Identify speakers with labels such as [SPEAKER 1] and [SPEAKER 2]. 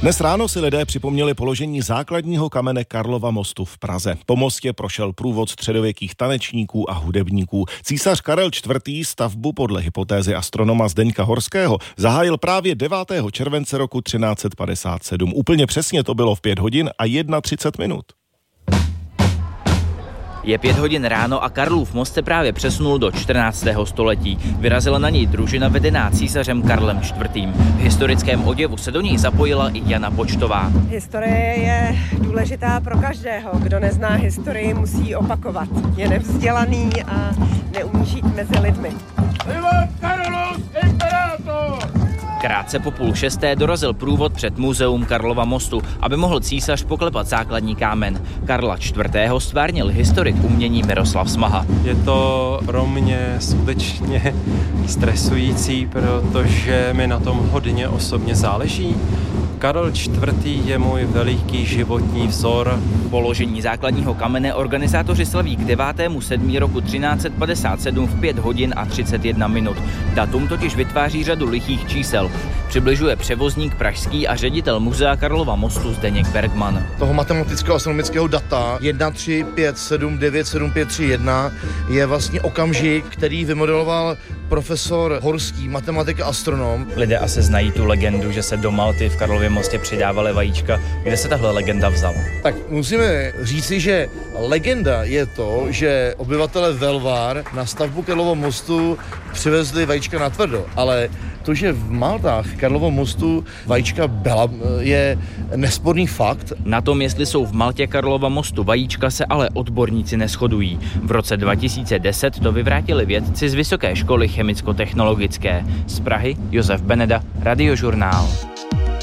[SPEAKER 1] Dnes ráno si lidé připomněli položení základního kamene Karlova mostu v Praze. Po mostě prošel průvod středověkých tanečníků a hudebníků. Císař Karel IV. Stavbu podle hypotézy astronoma Zdeňka Horského zahájil právě 9. července roku 1357. Úplně přesně to bylo v 5 hodin a 31 minut.
[SPEAKER 2] Je 5 hodin ráno a Karlův most se právě přesunul do 14. století. Vyrazila na něj družina vedená císařem Karlem IV. V historickém oděvu se do něj zapojila i Jana Počtová.
[SPEAKER 3] Historie je důležitá pro každého. Kdo nezná historii, musí ji opakovat. Je nevzdělaný a neumí žít mezi lidmi.
[SPEAKER 2] Krátce po 5:30 dorazil průvod před muzeum Karlova mostu, aby mohl císař poklepat základní kámen. Karla IV. Stvárnil historik umění Miroslav Smaha.
[SPEAKER 4] Je to pro mě skutečně stresující, protože mi na tom hodně osobně záleží. Karel IV. Je můj veliký životní vzor.
[SPEAKER 2] Položení základního kamene organizátoři slaví k 9.7. roku 1357 v 5 hodin a 31 minut. Datum totiž vytváří řadu lichých čísel. Přibližuje převozník pražský a ředitel muzea Karlova mostu Zdeněk Bergman.
[SPEAKER 5] Toho matematického astronomického data 135797531 je vlastně okamžik, který vymodeloval profesor Horský, matematik a astronom.
[SPEAKER 2] Lidé asi znají tu legendu, že se do Malty v Karlově mostě přidávaly vajíčka. Kde se tahle legenda vzala?
[SPEAKER 5] Tak musíme říci, že legenda je to, že obyvatele Velvar na stavbu Karlova mostu přivezli vajíčka natvrdo, ale to, že v Maltách Karlova mostu vajíčka byla, je nesporný fakt.
[SPEAKER 2] Na tom, jestli jsou v Maltě Karlova mostu vajíčka, se ale odborníci neshodují. V roce 2010 to vyvrátili vědci z Vysoké školy chemicko-technologické. Z Prahy Josef Beneda, Radiožurnál.